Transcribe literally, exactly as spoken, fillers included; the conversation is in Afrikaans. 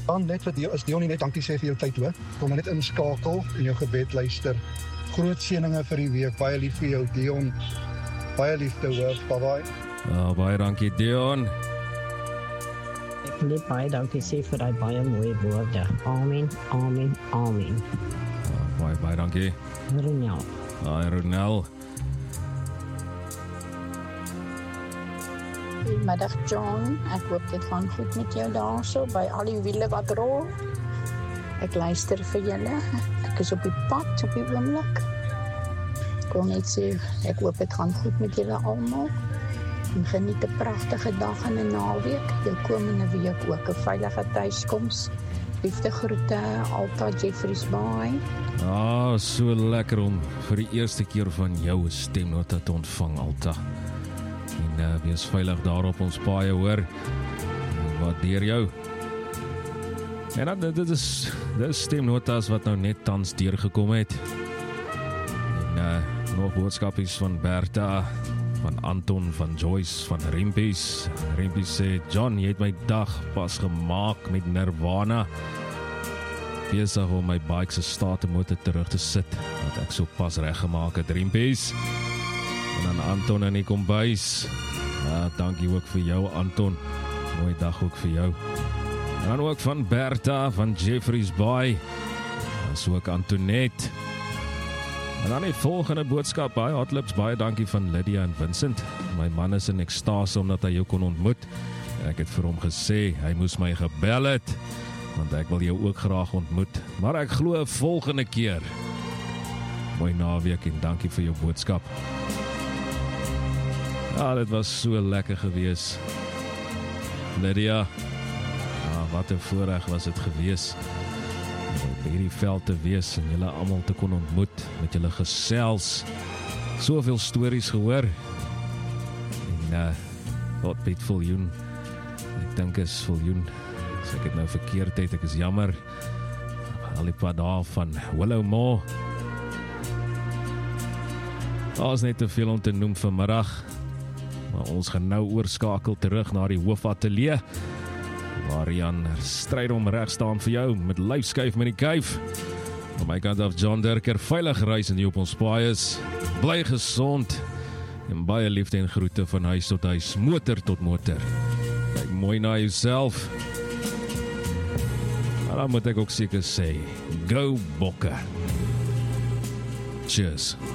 Dan net wat as Dion net dankie sê vir jou tyd hoor. Kom net inskakel en jou gebed luister. Groot seëninge vir die week. Baie lief vir jou Dion. Baie liefde hoor. Bye bye. Oh, baie dankie Dion. Ek wil net baie dankie sê vir daai baie mooi woorde. Amen, amen, amen. Oh, baie baie dankie. Ronel. Hi Ronel. Goedemiddag John, ek hoop dit gaan goed met jou daarso by al die wiele wat rol. Ek luister vir julle. Ek is op die pad op die oomblik. Ek wil net sê, ek hoop dit gaan goed met julle almal. En geniet 'n pragtige dag en 'n naweek. Jou komende week ook 'n veilige tuiskoms. Liefde groete, Alta Jeffreys Bay. Ah, so lekker om vir die eerste keer van jou 'n stemnota te ontvang, Alta. En uh, wees veilig daar op ons paaie, hoor. Wat deur jou. En dan, dit is, dit is stemnotas wat nou net tans deurgekom het. En uh, nog boodskapies van Bertha, van Anton, van Joyce, van Rempies. Rempies sê, John, jy het my dag pas gemaak met Nirvana. Besig om my bike se statemotor terug te sit, wat ek so pas reggemaak het, Rempies. En dan Anton in die kombuis. Ja, dankie ook vir jou, Anton. Mooi dag ook vir jou. En dan ook van Bertha, van Jeffreys Bay. En so ook Antoinette. En dan die volgende boodskap, baie hotlips, baie dankie van Lydia en Vincent. My man is in ekstase omdat hy jou kon ontmoet. Ek het vir hom gesê, hy moes my gebel het, want ek wil jou ook graag ontmoet. Maar ek glo volgende keer. Mooi naweek en dankie vir jou boodskap. Ja, dit was so lekker gewees. Lydia, ja, wat 'n voorreg was dit gewees om by hierdie veld te wees en julle almal te kon ontmoet, met julle gesels, soveel stories gehoor. En uh, wat Piet Viljoen, ek dink is Viljoen, as ek het nou verkeerd het, ek is jammer, al die pad daar van Willowmore. Daar is net te veel om te noem vanmiddag. Maar ons gaan nou oorskakel terug na die hoofatelier, waar Jan stryd om reg staan vir jou, met lyfskuif met die kuif. Van my kant af John Dirker, veilig reis in die op ons paaies, bly gesond, en baie liefde en groete van huis tot huis, motor tot motor. Kyk mooi na jouself. Maar dan moet ek ook seker sê, go Bokke. Cheers.